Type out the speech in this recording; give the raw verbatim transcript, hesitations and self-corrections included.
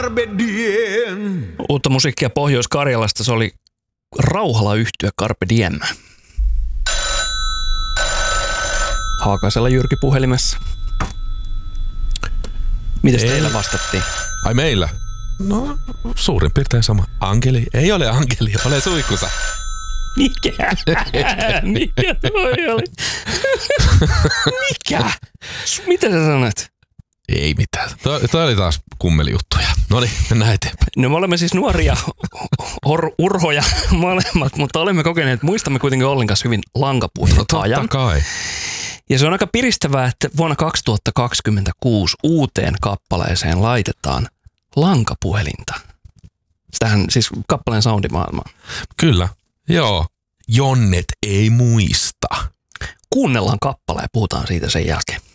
Uutta musiikkia Pohjois-Karjalasta, se oli Rauhala yhtye Carpe Diem. Haakaisella Jyrki puhelimessa. Mites teillä vastattiin? Ai meillä? No, suurin piirtein sama. Ankeli. Ei ole ankeli, ole suihkussa. Mikä? Mikä toi oli? Mikä? Mitä sä sanot? Ei mitään. Toi oli taas kummelijuttuja. No niin, mennään eteenpäin. No me olemme siis nuoria or- urhoja molemmat, mutta olemme kokeneet, muistamme kuitenkin Ollin kanssa hyvin lankapuhelinta ajan. No totta kai. Ja se on aika piristävää, että vuonna kaksituhattakaksikymmentäkuusi uuteen kappaleeseen laitetaan lankapuhelinta. Sitähän siis kappaleen soundimaailmaa. Kyllä, joo. Jonnet ei muista. Kuunnellaan kappale ja puhutaan siitä sen jälkeen.